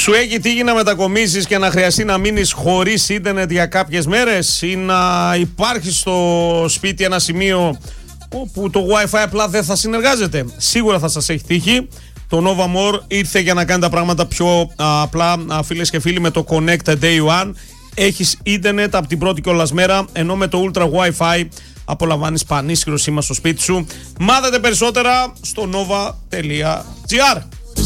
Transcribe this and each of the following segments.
Σου έχει τύχει να μετακομίσεις και να χρειαστεί να μείνεις χωρίς ίντερνετ για κάποιες μέρες ή να υπάρχει στο σπίτι ένα σημείο όπου το Wi-Fi απλά δεν θα συνεργάζεται? Σίγουρα θα σας έχει τύχει. Το Nova More ήρθε για να κάνει τα πράγματα πιο απλά, φίλες και φίλοι, με το Connect Day One. Έχεις ίντερνετ από την πρώτη κιόλας μέρα, ενώ με το Ultra Wi-Fi απολαμβάνεις πανίσχυρο σήμα στο σπίτι σου. Μάθετε περισσότερα στο nova.gr.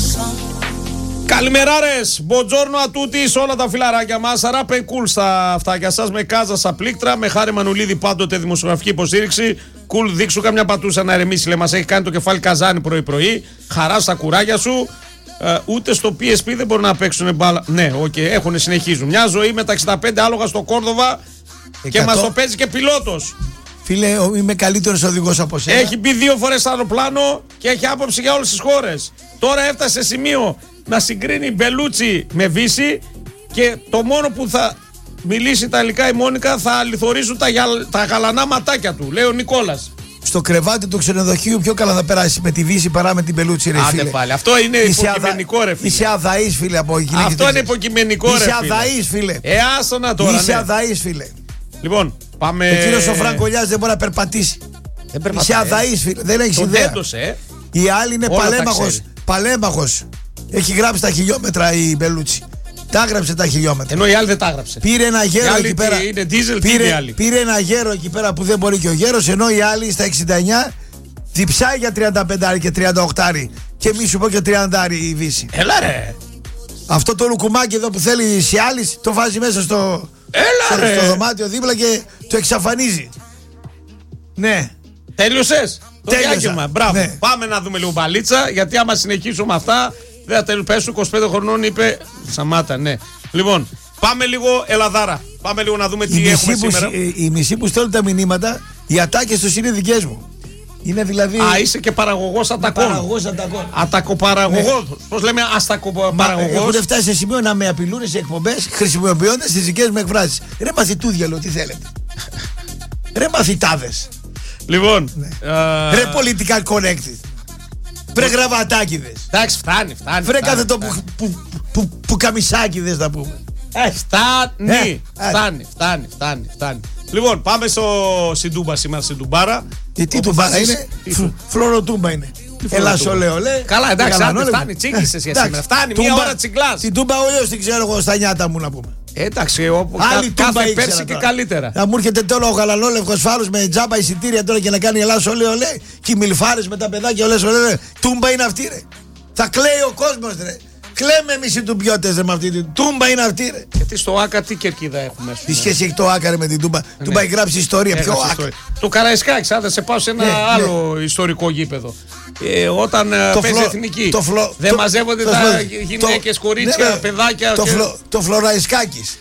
Καλημεράρες, μποτζόρνο ατούτη σε όλα τα φιλαράκια μας. Ράπε κουλ στα αυτάκια σας, με Κάζα στα πλήκτρα, με Χάρη Μανουλίδη πάντοτε δημοσιογραφική υποστήριξη. Κουλ, δείξου καμιά πατούσα να ερεμήσει, λέει, μας έχει κάνει το κεφάλι καζάνι πρωί-πρωί. Χαρά στα κουράγια σου. Ούτε στο PSP δεν μπορούν να παίξουν μπάλα. Ναι, έχουν, συνεχίζουν. Μια ζωή με τα 65 άλογα στο Κόρδοβα και μας το παίζει και πιλότος. Φίλε, είμαι καλύτερος οδηγός από σένα. Έχει μπει 2 φορές αεροπλάνο και έχει άποψη για όλες τις χώρες. Τώρα έφτασε σε σημείο να συγκρίνει Μπελούτσι με Βύση και το μόνο που θα μιλήσει Ιταλικά η Μόνικα θα αληθορίζουν τα γαλανά ματάκια του, λέει ο Νικόλας. Στο κρεβάτι του ξενοδοχείου πιο καλά θα περάσει με τη Βύση παρά με την Μπελούτσι, ρε φίλε. Άντε πάλι, αυτό είναι υποκειμενικό, ρε φίλε. Είσαι αδαής, φίλε, από εκεί. Αυτό είναι υποκειμενικό, ρε φίλε. Είσαι αδαής, φίλε. Άστονα τώρα. Είσαι αδαής, φίλε. Λοιπόν, πάμε. Ο κύριος ο Φραγκολιάς δεν μπορεί να περπατήσει. Είσαι αδαής, φίλε. Δεν έχεις ιδέα. Η άλλη είναι παλέμαχος. Έχει γράψει τα χιλιόμετρα η Μπελούτσι. Τα έγραψε τα χιλιόμετρα. Ενώ η άλλη δεν τα έγραψε. Πήρε ένα γέρο εκεί πέρα. Είναι diesel, πήρε ένα γέρο εκεί πέρα που δεν μπορεί και ο γέρος. Ενώ η άλλη στα 69 διψάει για 35 και 38. Και μη σου πω και 30 η Βύση. Έλα ρε. Αυτό το λουκουμάκι εδώ που θέλει η Σιάλης το βάζει μέσα στο δωμάτιο δίπλα και το εξαφανίζει. Ναι. Τέλειωσες? Τέλειωσα. Μπράβο. Ναι. Πάμε να δούμε λίγο μπαλίτσα, γιατί άμα συνεχίσουμε αυτά δεν θα τελειώσουν. 25 χρονών είπε. Σαμάτα, ναι. Λοιπόν, πάμε λίγο Ελλαδάρα. Πάμε λίγο να δούμε τι έχουμε σήμερα. Οι μισοί που στέλνουν τα μηνύματα, οι ατάκες τους είναι δικές μου. Είναι δηλαδή. Είσαι και παραγωγός ατακών. Παραγωγός ατακών. Ατακοπαραγωγός. Ναι. Πώς λέμε, αστακοπαραγωγός. Έχουν φτάσει σε σημείο να με απειλούν σε εκπομπές χρησιμοποιώντας τις δικές μου εκφράσεις. Ρε μαθητούδιαλο, τι θέλετε. Ρε μαθητάδες. Λοιπόν. Ναι. Ρε political connected. Βρε γραβατάκιδες. Εντάξει, φτάνει. Βρε κάθε το που καμισάκιδες να πούμε. Φτάνει. Λοιπόν, πάμε στην Τούμπα σήμερα, στην Τουμπάρα. Τι Τουμπάρα είναι? Φλωροτούμπα είναι. Έλα σ' ολέ. Καλά, εντάξει, φτάνει, τσίγκισες για σήμερα. Φτάνει, μία ώρα τσιγκλάς. Την Τούμπα όλος την ξέρω εγώ στα νιάτα μου να πούμε. Εντάξει, κάθε πέρσι και καλύτερα. Να μου έρχεται τώρα ο γαλανόλευκος φάρος με τζάμπα εισιτήρια τώρα και να κάνει Ελλάς ολέ. Και οι μιλφάρες με τα παιδάκια ολέ. Τούμπα είναι αυτή, ρε. Θα κλαίει ο κόσμος, ρε. Κλαίμε εμείς οι τουμπιώτες, ρε, με αυτή την Τούμπα είναι αυτή, ρε. Γιατί στο Άκα τι κερκίδα έχουμε? Τι σχέση έχει το Άκα, ρε, με την Τούμπα? Τούμπα έχει γράψει ιστορία. Ποιο Άκα? Το Καραϊσκάκη, θα σε πάω σε ένα άλλο ιστορικό γήπεδο. Όταν παίζει εθνική. Δεν μαζεύονται τα γυναίκες, κορίτσια, παιδάκια. Το Φλωραϊσκάκης.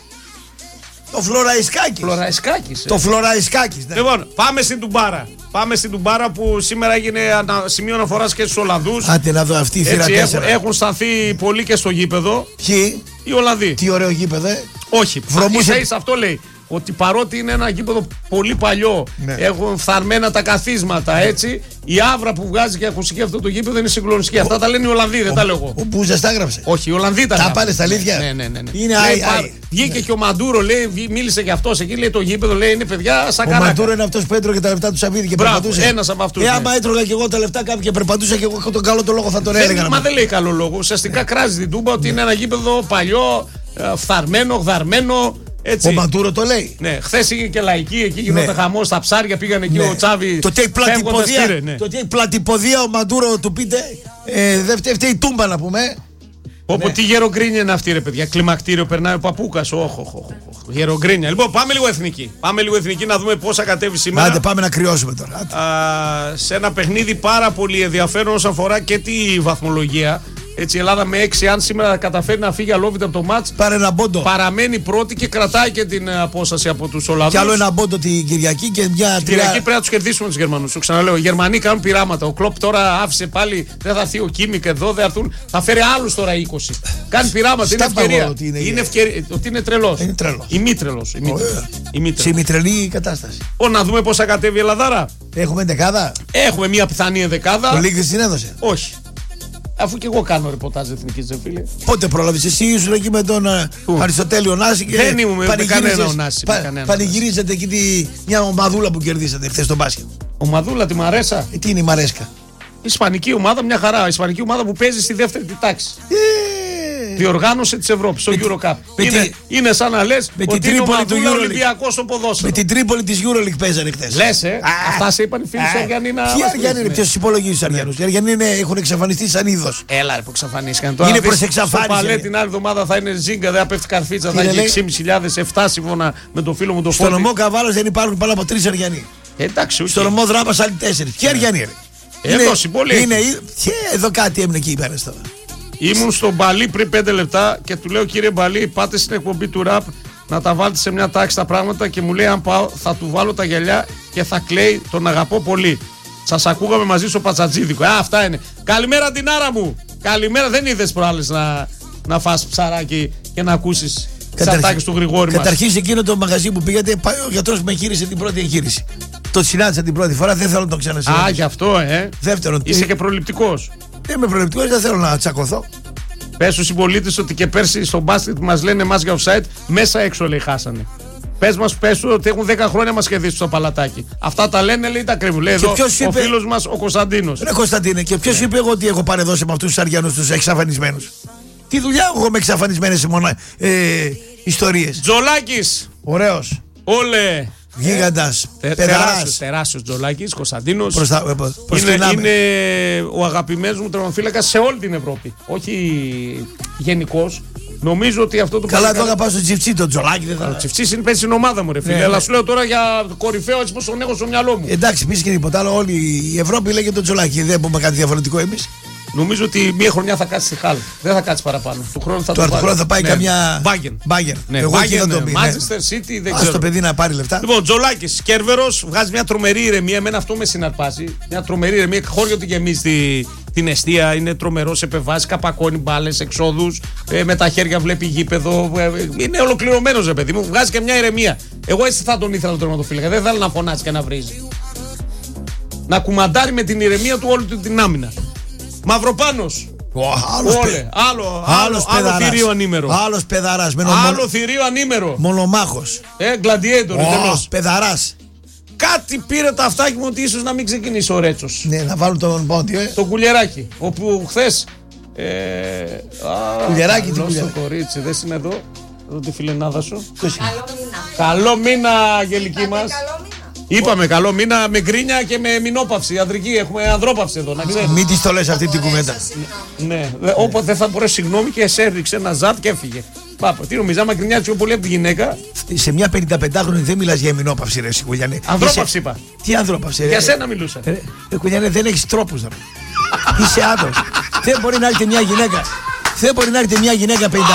Το Φλωραϊσκάκης. Λοιπόν, πάμε στην Τουμπάρα. Πάμε στην Τουμπάρα που σήμερα έγινε σημείο αναφοράς και στους Ολλανδούς. Άντε να δω αυτή η θύρα 4. Έχουν σταθεί πολλοί και στο γήπεδο. Ποιοι? Οι Ολλανδοί. Τι ωραίο γήπεδο, Όχι, ίσα αυτό λέει. Ότι παρότι είναι ένα γήπεδο πολύ παλιό, ναι, έχουν φθαρμένα τα καθίσματα, έτσι, η άβρα που βγάζει και ακουστική αυτό το γήπεδο είναι συγκλονιστική. Αυτά τα λένε οι Ολλανδοί, δεν τα λέω εγώ. Ο Μπούζας τα έγραψε. Όχι, οι Ολλανδοί τα έγραψε. Τα πάνε στα αλήθεια. Ναι. Είναι βγήκε και ο Μαντούρο, λέει, μίλησε για αυτό εκεί, λέει το γήπεδο, λέει είναι παιδιά σαν καράκα. Ο Μαντούρο είναι αυτός που έτρωγε τα λεφτά του Σαββίδη και περπατούσε. Ένας από αυτούς. Άμα έτρωγα και εγώ τα λεφτά κάποιοι και περπατούσα και εγώ έχω τον καλό το λόγο θα τον έλεγα. Μα δεν λέει καλό λόγο. Ουσιαστικά κράζει την Τούμπα ότι είναι ένα γήπεδο παλιό, φθαρμένο, γδαρμένο. Έτσι. Ο Μαντούρο το λέει. Ναι, χθες είχε και λαϊκή, εκεί γινόταν χαμός στα ψάρια, πήγαν εκεί ο Τσάβη. Το τι έχει πλατυποδία ο Μαντούρο του πείτε, δεν φταίει η Τούμπα να πούμε. Όπω τι γερογκρίνια είναι αυτή, ρε παιδιά. Κλιμακτήριο περνάει ο Παπούκας. Γερογκρίνια. Λοιπόν, πάμε λίγο εθνική. Πάμε λίγο εθνική να δούμε πόσα κατέβει σήμερα. Άντε, πάμε να κρυώσουμε τώρα. Σε ένα παιχνίδι πάρα πολύ ενδιαφέρον όσον αφορά και τη βαθμολογία. Έτσι, η Ελλάδα με 6, αν σήμερα καταφέρει να φύγει αλόβητα από το μάτς, πάρε ένα πόντο. Παραμένει πρώτη και κρατάει και την απόσταση από τους Ολλανδούς. Κι άλλο ένα πόντο την Κυριακή και μια την Κυριακή πρέπει να τους κερδίσουμε τους Γερμανούς. Το ξαναλέω. Οι Γερμανοί κάνουν πειράματα. Ο Κλοπ τώρα άφησε πάλι, δεν θα έρθει ο Κίμικ εδώ, δεν έρθουν. Θα φέρει άλλους τώρα 20. Κάνει πειράματα. Είναι ευκαιρία. Είναι ευκαιρία. Ότι είναι τρελός. Είναι τρελός. Ημίτρελος. Σε ημιτρελή κατάσταση. Να δούμε πώς θα κατέβει η Ελλαδάρα. Έχουμε δεκάδα. Έχουμε μια πιθανή δεκάδα. Ο Λίγκης την έδωσε. Όχι. Αφού και εγώ κάνω ρεπορτάζ εθνικής, δε φίλε. Πότε πρόλαβες εσύ, ήσουν εκεί με τον Αριστοτέλη Ωνάση και δεν ήμουν με κανένα Ωνάση. Πανηγυρίζετε εκεί μια ομαδούλα που κερδίσατε χθες στο μπάσκετ. Ομαδούλα, τη Μαρέσα. Τι είναι η Μαρέσκα? Ισπανική ομάδα, μια χαρά. Ισπανική ομάδα που παίζει στη δεύτερη τάξη. Διοργάνωσε της Ευρώπης, στο EuroCup. Είναι σαν να λες ότι είναι ο Μαδούλα Ολυμπιακός στο ποδόσφαιρο. Με την Τρίπολη της EuroLeague παίζανε χθες. Λες, αυτά σε είπαν οι φίλοι σου Αριανοί να... Ποιοι Αριανοί είναι, ποιος υπολογίζει τους Αριανούς? Οι Αριανοί έχουν εξαφανιστεί σαν είδος. Έλα ρε που εξαφανίστηκαν. Είναι προς εξαφάνιση. Στο Παλέ την άλλη εβδομάδα θα είναι ζίγκα, δεν θα πέφτει καρφίτσα, θα έχει 6.500, 7 σύμφωνα με το φίλο μου το Φώτη. Στο νομό Καβάλος δεν υπάρχουν πάνω από 3 Αριανοί. Εντάξει, στο νομό Δράπας άλλοι 4. Ποιοι Αριανοί είναι? Εδώ συμπολί. Εδώ κάτι έμεινε εκεί πέρα τώρα. Ήμουν στον Μπαλί πριν 5 λεπτά και του λέω κύριε Μπαλί, πάτε στην εκπομπή του ραπ να τα βάλετε σε μια τάξη τα πράγματα και μου λέει αν πάω θα του βάλω τα γυαλιά και θα κλαίει, τον αγαπώ πολύ. Σας ακούγαμε μαζί στο Πατσατζίδικο. Αυτά είναι. Καλημέρα την άρα μου. Καλημέρα, δεν είδες προάλλες να φας ψαράκι και να ακούσεις τις ατάκες του Γρηγόρη μας. Καταρχήν εκείνο το μαγαζί που πήγατε πάει ο γιατρός που με χείρισε την πρώτη εγχείρηση. Το συνάντησα την πρώτη φορά, δεν θέλω να το ξανασυναντήσω. Γι' αυτό, Δεύτερον, είσαι και προληπτικός. Δεν είμαι προληπτικός, δεν θέλω να τσακωθώ. Πες στους συμπολίτες ότι και πέρσι στο μπάσκετ που μας λένε εμάς για offside, μέσα έξω λέει χάσανε. Πες του ότι έχουν 10 χρόνια μας κερδίσει στο παλατάκι. Αυτά τα λένε, λέει τα κρύβουν. Λέει εδώ ο φίλος μας ο Κωνσταντίνος. Ρε Κωνσταντίνε, και ποιος είπε εγώ ότι έχω παρεδώσει με αυτούς τους Αριανούς τους εξαφανισμένους? Τι δουλειά έχω με εξαφανισμένες ιστορίες? Τζολάκης. Ωραίος. Όλε. Γίγαντας. Τεράστιος Τζολάκης, Κωνσταντίνος. Είναι ο αγαπημένος μου τερματοφύλακας σε όλη την Ευρώπη. Όχι γενικώς. Νομίζω ότι αυτό το καλά, τώρα πάω στο Τσιφτσί, το Τζολάκι δεν θα. Ο Τσιφτσί είναι πέσει στην ομάδα μου, ρε φίλε. Αλλά σου λέω τώρα για κορυφαίο έτσι πως τον έχω στο μυαλό μου. Εντάξει, πει και τίποτα άλλο. Όλη η Ευρώπη λέγεται το Τζολάκι. Δεν πούμε κάτι διαφορετικό εμείς. Νομίζω ότι μία χρονιά θα κάτσει στη Χάλ. Δεν θα κάτσει παραπάνω. Του χρόνου θα πάει καμιά. Μπάγκεν. Εγώ εκεί θα τον πει. Manchester City, δεν ξέρω. Το παιδί να πάρει λεφτά. Λοιπόν, Τζολάκης, Κέρβερος, βγάζει μια τρομερή ηρεμία. Εμένα αυτό με συναρπάζει. Μια τρομερή ηρεμία. Χώριο του γεμίζει την εστία. Είναι τρομερό, επεμβάσει, καπακώνει μπάλες, εξόδους. Με τα χέρια βλέπει γήπεδο. Είναι ολοκληρωμένο, ρε παιδί μου. Βγάζει και μια ηρεμία. Εγώ έτσι θα τον ήθελα τον τερματοφύλακα. Δεν θέλω να φωνάσει και να βρίζει. Να κουμαντάρει με την ηρεμία του όλη την άμυνα. Μαυροπάνος. Άλλο θηρίο ανήμερο. Άλλος παιδαράς. Άλλο θηρίο ανήμερο. Μονομάχος. Γκλαντιέιτορ. Παιδαράς. Κάτι πήρε το αυτάκι μου ότι ίσως να μην ξεκινήσει ο Ρέτσος. Ναι, να βάλουν τον Πόντιο. Το Κουλιεράκι. Όπου χθες. Κουλιεράκι, τι Κουλιεράκι. Το κορίτσι, δεν είναι εδώ. Εδώ τη φιλενάδα σου. Καλό μήνα, Αγγελική μας. Είπαμε καλό μήνα με γκρίνια και με μηνόπαυση. Ανδρική, έχουμε ανδρόπαυση εδώ, να ξέρεις. Μην της το λες αυτή την κουβέντα. Ναι, όποτε δεν θα μπορέσει συγγνώμη και σε έριξε ένα ζάρτ και έφυγε. Πάπα, τι νομίζα, άμα γκρινιάζει πιο πολύ από τη γυναίκα. Σε μια 55χρονη δεν μιλάς για μηνόπαυση, ρε Κουλιανέ. Ανδρόπαυση είπα. Τι ανδρόπαυση, ρε? Για σένα μιλούσα. Κουλιανέ, δεν έχεις τρόπους να πει. Είσαι άντρας. Δεν μπορεί να έρθει μια γυναίκα. Δεν μπορεί να έρθει μια γυναίκα 55.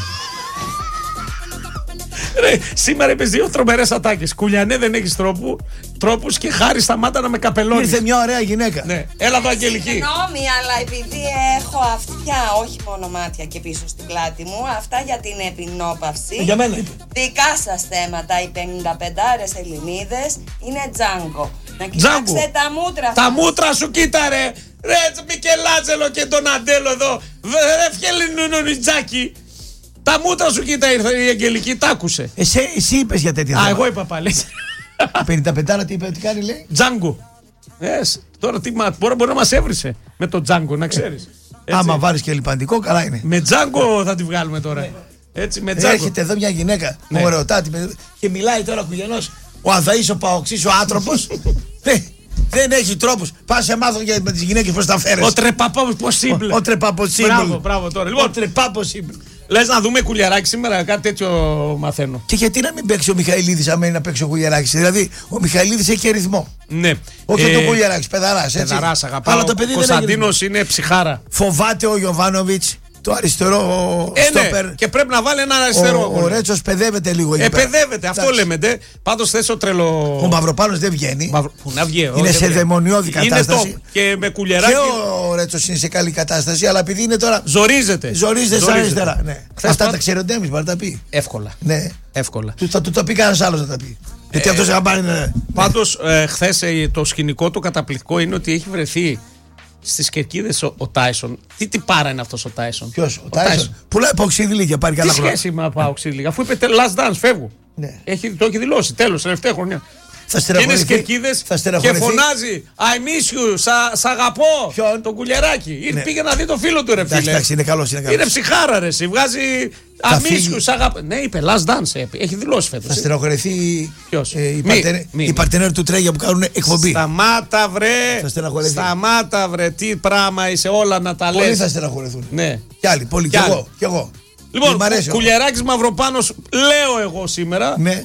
Ρε, σήμερα είπες 2 τρομερές ατάκες. Κουλιανέ, δεν έχεις τρόπους και χάρη σταμάτα να με καπελώνεις. Ήρθε μια ωραία γυναίκα. Ναι, έλα εδώ, Αγγελική. Συγγνώμη, αλλά επειδή έχω αυτιά, όχι μόνο μάτια και πίσω στην πλάτη μου, αυτά για την επινόπαυση. Για μένα είπε. Δικά σας θέματα, οι 55άρες Ελληνίδες είναι τζάγκο. Να κοιτάξετε τα μούτρα σας. Τα μούτρα σου, κοίτα ρε. Ρε, Μικελάτζελο και τον Αντέλο εδώ. Ρε, Φιελινουνιτζάκι. Τα μούτρα σου, κοίτα, ήρθε η Αγγελική, τ' άκουσε. Εσύ είπες για τέτοια θέματα. Εγώ είπα πάλι. 55 τι είπε, τι κάνει, λέει? Τζάγκο. Τώρα τι μπορεί να μας έβρισε με το Τζάγκο, να ξέρεις. Άμα βάλεις και λιπαντικό, καλά είναι. Με Τζάγκο θα τη βγάλουμε τώρα. Έτσι, με Τζάγκο. Έρχεται εδώ μια γυναίκα, ωραιοτάτη, και μιλάει τώρα Κουλιανός, ο αδαής, ο παοξής, ο άτροπος. Δεν έχει τρόπους. Πας σε μάθω με τις γυναίκες πώς τα φέρεις. Ο τρεπαποσίμπλ. Ο τρεπαποσίμπλ. Μπράβο τώρα. Λοιπόν, ο τρεπαποσίμπλ. Λες να δούμε Κουλιαράκη σήμερα, κάτι τέτοιο μαθαίνω. Και γιατί να μην παίξει ο Μιχαηλίδης άμα είναι να παίξει ο Κουλιαράκης? Δηλαδή ο Μιχαηλίδης έχει και ρυθμό. Ναι. Όχι το Κουλιαράκης, παιδαράς. Παιδαράς, αγαπάω. Ο Κωνσταντίνος είναι ψυχάρα. Φοβάται ο Γιοβάνοβιτς το αριστερό στόπερ. Ναι. Και πρέπει να βάλει έναν αριστερό. Ο Ρέτσος παιδεύεται λίγο. Παιδεύεται, αυτό λέμε. Πάντως θες ο τρελό. Ο Μαυροπάνος δεν βγαίνει. Πού να βγει, είναι σε δαιμονιώδη κατάσταση. Είναι και με Κουλιεράκι. Και ο Ρέτσος είναι σε καλή κατάσταση, αλλά επειδή είναι τώρα. Ζορίζεται σαν αριστερά. Ναι. Αυτά τα ξέρει ο Ντέμις, μπορεί να τα πει. Εύκολα. Ναι. Εύκολα. Θα του το πει κανένας άλλος να τα πει. Γιατί αυτός θα πάρει. Πάντως χθες το σκηνικό το καταπληκτικό είναι ότι έχει βρεθεί Στις Κερκίδες ο Τάισον. Τι πάρα είναι αυτός ο Τάισον? Ποιος? Ο Τάισον. Πουλάει ποξίδι και πάρει Τι καλά χρόνια. σχέση με Παοξίδη, αφού είπε last dance, φεύγω. Ναι. Το έχει δηλώσει, τέλος, τελευταία χρονιά. Είναι στις Κερκίδες και φωνάζει I miss you, σ' αγαπώ. Ποιον? Τον Κουλιεράκη. Ναι. Πήγε να δει το φίλο του, ρε φίλε. Εντάξει, είναι καλός. Είναι ψυχάρα, ρε. Βγάζει I miss you, σ' αγαπώ. Ναι, είπε last dance. Έχει δηλώσει φέτος. Θα στεναχωρηθεί η παρτενέρ του Τρέγια που κάνουν εκπομπή. Σταμάτα, βρε. Θα στεναχωρηθεί. Σταμάτα, βρε. Τι πράγμα είσαι, όλα να τα λες. Πολλοί θα στεναχωρηθούν. Ναι. Κι άλλοι, πολλοί. Κι εγώ. Λοιπόν, Κουλιεράκης Μαυροπάνος, λέω εγώ σήμερα. Ναι.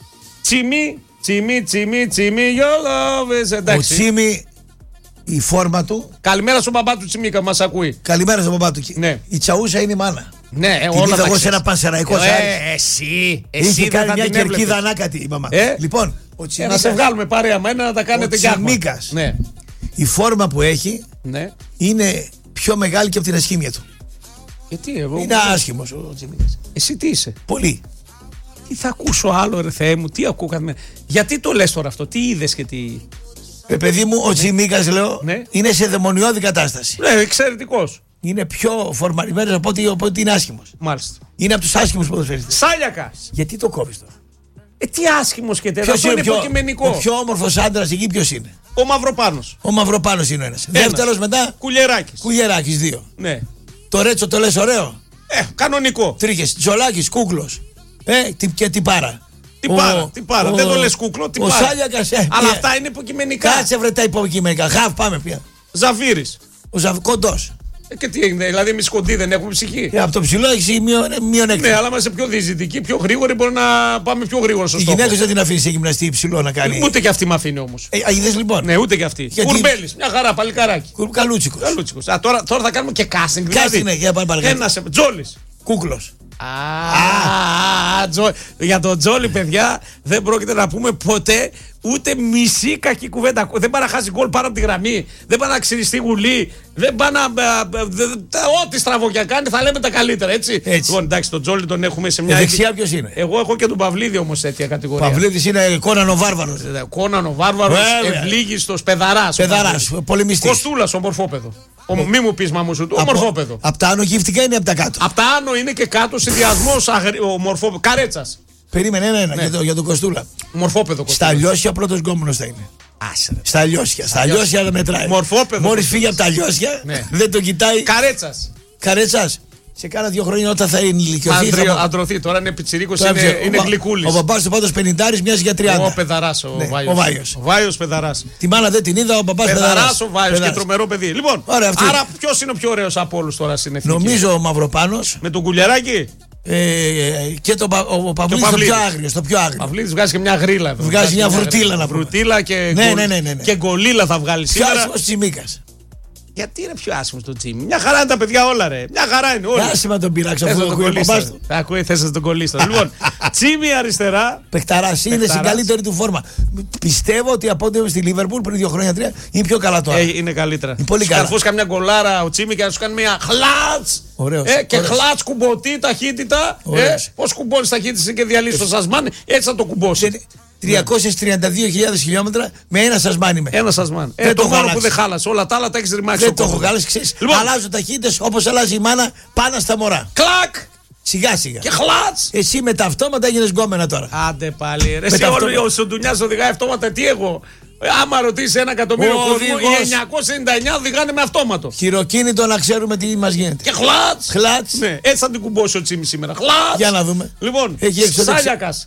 Τσιμί, your love is. Εντάξει. Ο Τσίμι, η φόρμα του. Καλημέρα στον μπαμπά του Τσιμίκα, μας ακούει. Καλημέρα στον μπαμπά του. Ναι. Η Τσαούσα είναι η μάνα. Ναι, την όλα είδα τα εγώ σε ξέρεις. ένα πανσεραϊκό Εσύ είχε δεν κάνει θα μια την κερκίδα έβλεπες. ανάκατη η μαμά. Λοιπόν, ο Να Τσιμίκας, σε βγάλουμε παρέα με ένα να τα κάνετε κι άκμα. Τσιμίκας. Ναι. η φόρμα που έχει Ναι. είναι πιο μεγάλη και από την ασχήμια του. Γιατί εγώ. Είναι άσχημος ο Τσιμίκας. Εσύ τι είσαι? Πολύ. Τι θα ακούσω άλλο, ρε Θεέ μου, τι ακούω καθημερινά. Γιατί το λες τώρα αυτό, τι είδες και τι. Παιδί μου, ο Τσιμίκας, λέω, Ναι. είναι σε δαιμονιώδη κατάσταση. Ναι, εξαιρετικός. Είναι πιο φορμαρισμένος από ότι είναι άσχημος. Μάλιστα. Είναι από τους άσχημους ποδοσφαιριστές. Σάλιακας. Γιατί το κόβεις τώρα? Τι άσχημος και τέτοιο. Ποιος Αυτό είναι είναι υποκειμενικό. ο πιο όμορφος άντρας εκεί ποιος είναι? Ο Μαυροπάνος. Ο Μαυροπάνος είναι ο ένας. Δεύτερος μετά, Κουλιεράκης. Κουλιεράκης 2. Ναι. Το Ρέτσο το λες ωραίο? Κανονικό. Τρίχες, Τζολάκης, Κούκλος. Και τι πάρα. Τι πάρα. Δεν το λες κούκλο, τι πάρα. Ο Σάλιακας. Αλλά αυτά είναι υποκειμενικά. Κάτσε βρε τα υποκειμενικά. Χαφ, πάμε πια. Ζαφύρης. Ο κοντός. Και τι έγινε, δηλαδή εμείς κοντοί δεν έχουμε ψυχή. Από το ψηλό έχει μειονέκτημα. Ναι, αλλά είμαστε πιο διζητικοί, πιο γρήγοροι, μπορεί να πάμε πιο γρήγορα στο Η στόχο. γυναίκα δεν την αφήνει σε γυμναστή υψηλό να κάνει. Ούτε και αυτή με αφήνει όμως. Είδες λοιπόν. Ναι, ούτε και αυτή. Γιατί- Κουρμπέλης, μια χαρά, παλικαράκι. Καλούτσικος. Καλούτσικος. Τώρα θα κάνουμε και casting. Casting, ναι, για πάμε παρακάτω. Ένας Τζόλης. Κούκλος. Για τον Τζόλι, παιδιά, δεν πρόκειται να πούμε ποτέ ούτε μισή κακή κουβέντα. Δεν πάει να χάσει γκολ πάνω από τη γραμμή. Δεν πάει να ξυριστεί γουλή. Δεν πάει να. Ό,τι στραβοκιά κάνει θα λέμε τα καλύτερα, έτσι. Λοιπόν, εντάξει, τον Τζόλι τον έχουμε σε μια. Δεξιά ποιος είναι? Εγώ έχω και τον Παυλίδη όμως σε τέτοια κατηγορία. Παυλίδης είναι Κόνανο Βάρβαρος. Κόνανο Βάρβαρος, ευλίγιστος, πεδαράς. Πεδαράς, πολεμιστής. Κοστούλας, ομορφόπεδο. Μη μου πεις μαμούσου του, ομορφόπεδο. Απ' τα άνω γυφτικά είναι απ' τα κάτω. Απ' τα άνω είναι και κάτω συνδυασμός ομορφόπεδο. Καρέτσας. Περίμενε ένα για τον Κοστούλα. Ομορφόπεδο. Στα λιώσια πρώτος γκόμενος θα είναι. Άσε. Στα λιώσια. Στα λιώσια δεν μετράει. Μορφόπεδο. Μόλις φύγει από τα λιώσια, δεν τον κοιτάει. Καρέτσας. Καρέτσας. Σε κάνα 2 χρόνια όταν θα ηλικιωθεί. Αντρωθεί, τώρα είναι πιτσιρίκος, είναι γλυκούλης. Ο μπαμπάς του πάντως 50 μοιάζει για 30. Ο Πεδαράς, ο Βάιος. Ο Βάιος Πεδαράς. Τη μάνα δεν την είδα, ο μπαμπάς Πεδαράς. Ο Βάιος και τρομερό παιδί. Λοιπόν, άρα ποιος είναι ο πιο ωραίος από όλους τώρα στην εθνική? Νομίζω ο Μαυροπάνος. Με τον Κουλιεράκη. Και ο Παυλίδης το πιο άγριο. Το πιο άγριο. Ο Παυλίδης βγάζει και μια γρίλα εδώ. Βγάζει μια βρουτίλα να πούμε. Βρουτίλα και γκολίλα θα βγάλει σήμερα. Ποιος ο Τσιμίκας? Γιατί είναι πιο άσχημος το Τσίμι? Μια χαρά είναι τα παιδιά όλα, ρε. Μια χαρά είναι όλα. Άσχημα τον πειράξω αφού ακούει ο παπάς του. Ακούει, θες να τον κολλήσω. Λοιπόν, Τσίμι αριστερά. Παιχταράς είναι στην καλύτερη του φόρμα. Πιστεύω ότι από ό,τι στη Λίβερπουλ πριν 2 χρόνια 3 είναι πιο καλά τώρα. Είναι καλύτερα. Είναι πολύ καλά. Καρφούς καμιά γκολάρα ο Τσίμι και να σου κάνει μια χλάτς. Και χλάτς κουμποτή ταχύτητα. Πώς κουμπώνεις ταχύτητα και διαλύσεις το σασμάνι, έτσι θα το κουμπώσει. 332.000 χιλιόμετρα με ένα σασμάνι. Ένα σασμάνι. Το μόνο που δεν χάλασε. Όλα τα άλλα τα έχεις ρημάξει. Δεν το έχω χάλασε. Λοιπόν, αλλάζω ταχύτητες όπως αλλάζει η μάνα πάνω στα μωρά. Κλακ! Σιγά σιγά. Και χλάτς! Εσύ με τα αυτόματα έγινες γκόμενα τώρα. Άντε πάλι. Ρε, εσύ όλοι ο Σοντουνιάς οδηγάει αυτόματα. Τι εγώ? Άμα ρωτήσει 1 εκατομμύριο κόσμο, οι 999 οδηγάνε με αυτόματο. Χειροκίνητο να ξέρουμε τι μας γίνεται. Και χλάτς! Χλάτς. Ναι, έτσι θα την κουμπώσει ο Τσίμι σήμερα. Χλάτς! Για να δούμε. Λοιπόν, Σάλιακας.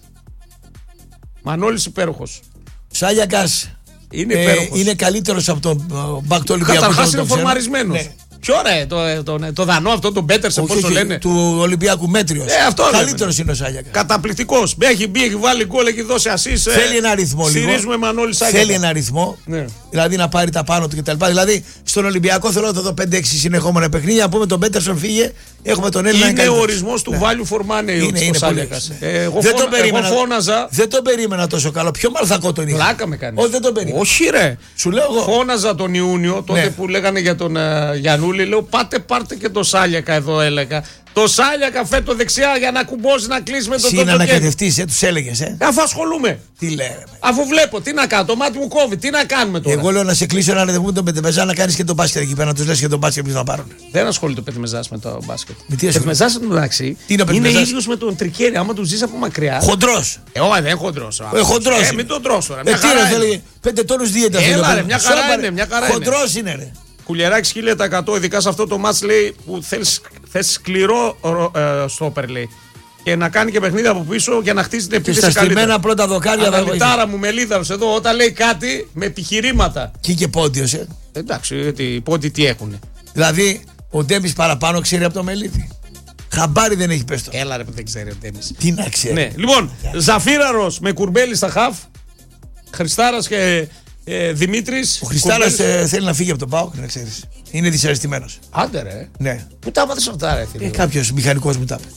Μανώλης υπέροχος. Σάλιακας είναι καλύτερος από τον μπακ του Ολυμπιακού. Καταρχάς είναι φορμαρισμένος. Ναι. Ποιο ρε, το Δανό αυτό, τον Πέτερσεν, πώς το λένε. Του Ολυμπιακού μέτριος. Καλύτερος είναι ο Σάλιακας. Καταπληκτικός. Έχει μπει, έχει βάλει γκολ, έχει δώσει ασίς. Θέλει ένα αριθμό λίγο. Στηρίζουμε Μανώλη Σάλιακα. Θέλει ένα αριθμό. Ναι. Δηλαδή να πάρει τα πάνω του κτλ. Δηλαδή στον Ολυμπιακό θέλω να το δω 5-6 συνεχόμενα παιχνίδια. Να πούμε τον Πέτερσεν φύγε. Έχουμε τον Έλληνα. Είναι ο ορισμός του value for money ο Σάλιακας. Εγώ φώναζα. Δεν τον περίμενα τόσο καλό. Πιο μαλθακό τον είχα. Πλάκα με κάνει. Όχι, δεν τον περίμενα. Όχι, ρε. Σου λέω εγώ. Φώναζα τον Ιούνιο τότε που λέγανε για τον Γιαννούλη. Μανολή, λέω πάρτε και το Σάλιακα εδώ, έλεγα. Το Σάλιακα φέτο δεξιά για να κουμπώσει να κλείσει με τον Τότσο. Συν ανακατευτείς, τους έλεγες, Αφού ασχολούμαι. Τι λέει. Αφού βλέπω, τι να κάνω, το μάτι μου κόβει, τι να κάνουμε τώρα. Εγώ λέω να σε κλείσω ένα ραντεβού με τον Πετμεζά να κάνεις και τον μπάσκετ εκεί πέρα, να τους λες και τον μπάσκετ ποιος θα πάρουν. Δεν ασχολείται ο Πετμεζάς με το μπάσκετ. Με τι ο Πετμεζάς εντάξει είναι ίδιος με τον Τρικέρι, άμα του ζεις από μακριά. Χοντρός. Δεν χοντρός. Χοντρός. Μην τον τρως τώρα. Τι έλεγε, 5 τόνους δίαιτα. Έλα ρε, μια χαρά είναι. Χοντρός είναι ρε. Κουλιεράκης 1000%, ειδικά σε αυτό το μάτς λέει που θες σκληρό στόπερ λέει. Και να κάνει και παιχνίδι από πίσω για να χτίσει την επίθεση καλύτερα. Και στα στημένα πρώτα δοκάρια θα βοηθήσει. Αναλυτάρα μου Μελίδαρος εδώ όταν λέει κάτι με επιχειρήματα. Και πόντιος Εντάξει, οι πόντιοι τι έχουνε. Δηλαδή ο Ντέμις παραπάνω ξέρει από το Μελίδη. Χαμπάρι δεν έχει πέσει. Έλα ρε που δεν ξέρει ο Ντέμις. Τι να ξέρει. Ναι. Λοιπόν, Ζαφύραρος με Κουρμπέλη στα χαφ. Χριστάρας και Δημήτρης. Ο Χριστάρας θέλει να φύγει από τον ΠΑΟΚ, να ξέρεις. Είναι δυσαρεστημένος. Άντε ρε. Ναι. Πού τα άπαθες αυτά ρε. Κάποιος μηχανικός μου τα είπε.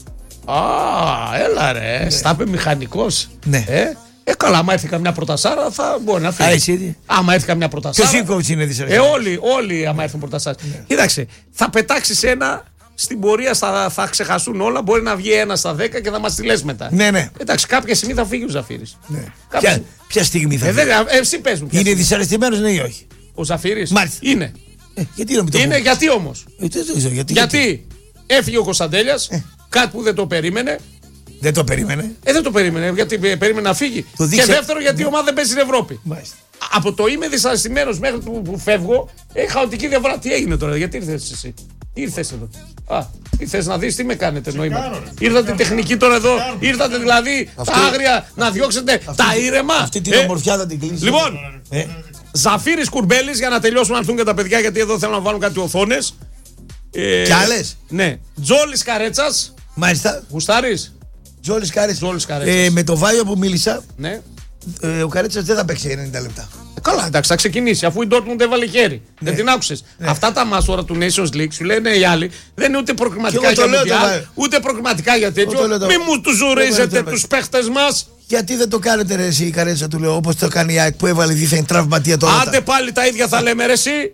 Έλα ρε. Ναι. Στα είπε μηχανικός. Ναι. Καλά, άμα έρθει καμιά πρωτασάρα θα μπορεί να φύγει. Εσύ. Άμα έρθει καμιά πρωτασάρα. Και ο Σίκοβιτς είναι δυσαρεστημένος. Όλοι άμα έρθουν πρωτασάρες. Ναι. Κοίταξε, θα πετάξεις ένα. Στην πορεία θα ξεχαστούν όλα. Μπορεί να βγει 1 στα 10 και θα μας τη λες μετά. Ναι. Εντάξει, κάποια στιγμή θα φύγει ο Ζαφύρης. Ναι. Ποια στιγμή θα φύγει. Εσύ πες μου. Είναι δυσαρεστημένος, ναι ή όχι. Ο Ζαφύρης. Μάλιστα. Είναι. Γιατί να μην το είναι, γιατί όμως. Γιατί έφυγε ο Κωνσταντέλιας, κάτι που δεν το περίμενε. Δεν το περίμενε. Δεν το περίμενε. Γιατί περίμενε να φύγει. Και δεύτερο, γιατί η ομάδα δεν παίζει στην Ευρώπη. Μάλιστα. Από το είμαι δυσαρεστημένος μέχρι που φεύγω, έχει χαοτική διαφορά. Τι έγινε τώρα, γιατί ήρθες εσύ. Τι ήρθες εδώ. Τι θες να δεις, τι με κάνετε νόημα. Ήρθατε τεχνική τώρα εδώ. Ήρθατε δηλαδή τα άγρια να διώξετε τα ήρεμα. Αυτή την ομορφιά θα την κλείσει. Λοιπόν, Ζαφύρης Κουρμπέλης για να τελειώσουμε να έρθουν και τα παιδιά, γιατί εδώ θέλουν να βάλουν κάτι οθόνες. Κι άλλες. Ναι. Τζόλης Καρέτσας. Μάλιστα. Γουστάρης. Τζόλης Καρέτσας. Με το Βάιο που μίλησα. Ναι. Ο Καρέτσας δεν θα παίξει 90 λεπτά. Καλά, εντάξει, θα ξεκινήσει αφού η Dortmund έβαλε χέρι. Δεν την άκουσες. Αυτά τα μάτς τώρα του Nations League σου λένε οι άλλοι δεν είναι ούτε προκριματικά για Μουντιάλ, ούτε προκριματικά για τέτοιο. Μη μου του ζουρίζετε τους παίχτες μας. Γιατί δεν το κάνετε ρε εσύ η Καρέτσα, του λέω, όπως το κάνει η ΑΕΚ που έβαλε δίθεν τραυματία τώρα. Άντε πάλι τα ίδια θα λέμε ρε εσύ.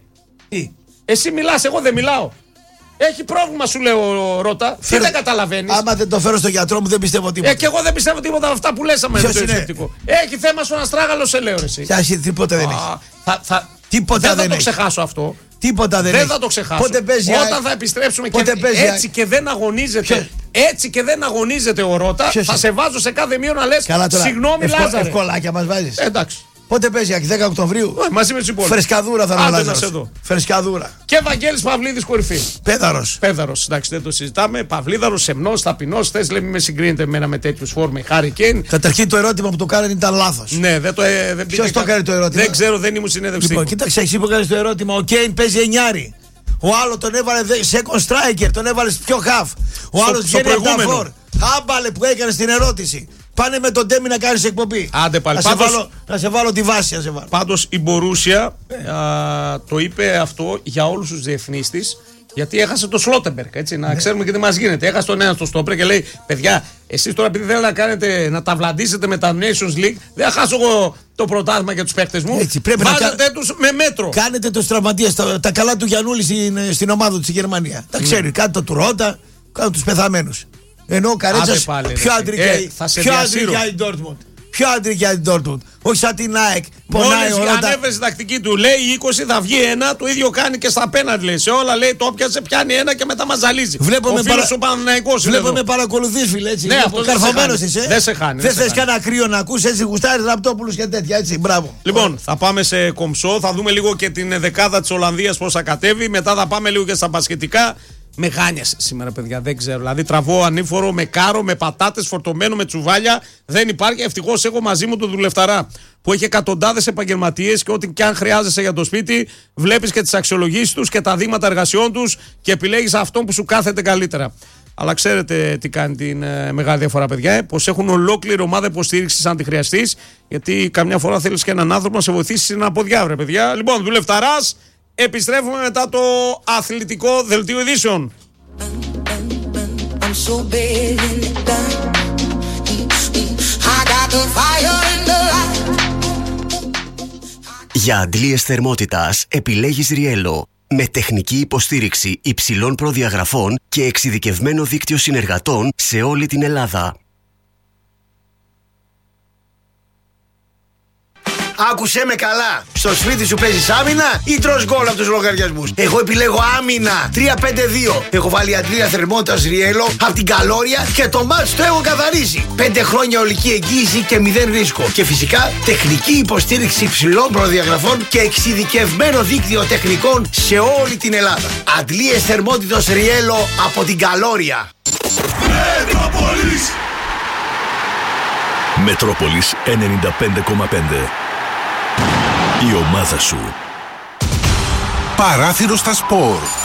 Εσύ μιλάς, εγώ δεν μιλάω. Έχει πρόβλημα, σου λέω, Ρώτα. Τι δεν καταλαβαίνεις. Άμα δεν το φέρω στο γιατρό μου, δεν πιστεύω τίποτα. Και εγώ δεν πιστεύω τίποτα από αυτά που λέσαμε. Έχει θέμα στον Αστράγαλο, σε λέω, εσύ. Τίποτα δεν έχει. Δεν θα το ξεχάσω αυτό. Τίποτα δεν θα το ξεχάσω. Όταν θα επιστρέψουμε και έτσι και δεν αγωνίζεται. Έτσι και δεν αγωνίζεται ο Ρώτα, θα σε βάζω σε κάθε μείο να λες συγγνώμη, Λάζαρε. Ευκολάκια μας βάζεις. Εντάξει. Πότε παίζει, 10 Οκτωβρίου. Μαζί με τους υπόλοιπους. Φρεσκαδούρα θα αναλάβει. Φρεσκαδούρα. Και Βαγγέλης Παυλίδης κορυφή. Πέδαρος. Εντάξει, δεν το συζητάμε. Παυλίδαρος, σεμνός, ταπεινός. Θες λέμε με συγκρίνεται εμένα με τέτοιους φόρμοι. Χάρη Κέιν. Καταρχήν το ερώτημα που το κάνανε ήταν λάθος. Ναι, ποιος το έκανε το ερώτημα. Δεν ξέρω, δεν ήμουν συνέντευξη. Λοιπόν, κοίταξε, εσύ που κάνεις το ερώτημα. Ο Κέιν παίζει 9. Ο άλλο τον έβαλε second striker, τον έβαλε πιο half. Ο άλλο βγαίνει από τα φορ. Άμπαλε που έκανε την ερώτηση. Πάνε με τον Ντέμι να κάνεις εκπομπή. Άντε πάλι. Να σε βάλω τη βάση. Πάντως η Μπορούσια το είπε αυτό για όλους τους διεθνείς της, γιατί έχασε το Σλότεμπεργκ. Έτσι, να ξέρουμε και τι μας γίνεται. Έχασε τον ένα στο στόπερ και λέει: παιδιά, εσείς τώρα επειδή θέλετε να τα βλαντίσετε με τα Nations League, δεν θα χάσω εγώ το πρωτάθλημα για τους παίκτες μου. Έτσι, βάζετε τους με μέτρο. Κάνετε τους τραυματίες, τα καλά του Γιαννούλη στην ομάδα του στη Γερμανία. Τα ξέρει, κάντε το του Ρώτα, κάντε τους πεθαμένους. Ενώ ο Καρέτσας πιο αντρικιά η Dortmund. Πιο αντρικιά η Dortmund. Όχι σαν την ΑΕΚ. Πονάει ο Ρώτα. Ανέβρε τακτική του. Λέει 20 θα βγει ένα, το ίδιο κάνει και στα πέναλτι. Λέει. Σε όλα λέει το όποιασε πιάνει ένα και μετά μας ζαλίζει. Βλέπω με παρακολουθείς φίλε έτσι. Ναι, αυτό καρφωμένος είσαι. Δεν σε χάνει. Δεν θες κανένα κρύο να ακούσει έτσι γουστάρεις Ραπτόπουλους και τέτοια έτσι. Μπράβο. Λοιπόν, θα πάμε σε κομψό. Θα δούμε λίγο και την δεκάδα της Ολλανδίας πώς θα κατέβει. Μετά θα πάμε λίγο και στα μπασκετικά. Με γάνιας σήμερα, παιδιά, δεν ξέρω. Δηλαδή, τραβώ ανήφορο με κάρο, με πατάτες, φορτωμένο με τσουβάλια. Δεν υπάρχει. Ευτυχώς έχω μαζί μου τον δουλευταρά που έχει εκατοντάδες επαγγελματίες και ό,τι και αν χρειάζεσαι για το σπίτι, βλέπεις και τις αξιολογήσεις τους και τα δείγματα εργασιών τους και επιλέγεις αυτόν που σου κάθεται καλύτερα. Αλλά ξέρετε τι κάνει την μεγάλη διαφορά, παιδιά, πως έχουν ολόκληρη ομάδα υποστήριξης αν τη χρειαστείς, γιατί καμιά φορά θέλεις και έναν άνθρωπο να σε βοηθήσει να αποδιάβρε, παιδιά. Λοιπόν, δουλευταράς. Επιστρέφουμε μετά το αθλητικό δελτίο ειδήσεων. Για αντλίες θερμότητας επιλέγεις Riello. Με τεχνική υποστήριξη υψηλών προδιαγραφών και εξειδικευμένο δίκτυο συνεργατών σε όλη την Ελλάδα. Άκουσέ με καλά. Στο σπίτι σου παίζεις άμυνα ή τρως γκολ από τους λογαριασμούς? Εγώ επιλέγω άμυνα. 3-5-2. Έχω βάλει αντλία θερμότητας Riello από την Καλόρια και το μάτς το έχω καθαρίσει. 5 χρόνια ολική εγγύηση και 0 ρίσκο. Και φυσικά τεχνική υποστήριξη υψηλών προδιαγραφών και εξειδικευμένο δίκτυο τεχνικών σε όλη την Ελλάδα. Αντλίες θερμότητας Riello από την Καλόρια. Μετρόπολης 95,5. Η ομάδα σου. Παράθυρο στα σπορ.